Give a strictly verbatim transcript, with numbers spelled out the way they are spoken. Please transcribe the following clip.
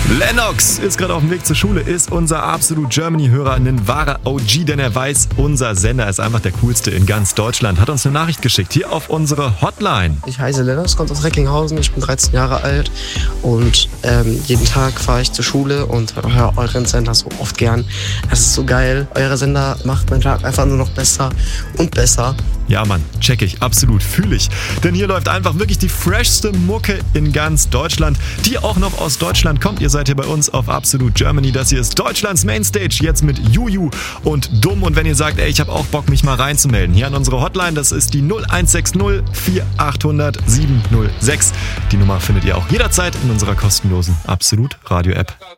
Lennox ist gerade auf dem Weg zur Schule, ist unser Absolut Germany-Hörer, ein wahrer O G, denn er weiß, unser Sender ist einfach der coolste in ganz Deutschland. Hat uns eine Nachricht geschickt, hier auf unsere Hotline. Ich heiße Lennox, komme aus Recklinghausen, ich bin dreizehn Jahre alt und ähm, jeden Tag fahre ich zur Schule und höre euren Sender so oft gern. Das ist so geil, euer Sender macht meinen Tag einfach nur noch besser und besser. Ja Mann, check ich, absolut, fühle ich. Denn hier läuft einfach wirklich die freshste Mucke in ganz Deutschland, die auch noch aus Deutschland kommt. Ihr seid hier bei uns auf Absolut Germany. Das hier ist Deutschlands Mainstage, jetzt mit Juju und Dumm. Und wenn ihr sagt, ey, ich habe auch Bock, mich mal reinzumelden, hier an unsere Hotline, das ist die null eins sechs null vier acht null null sieben null sechs. Die Nummer findet ihr auch jederzeit in unserer kostenlosen Absolut Radio App.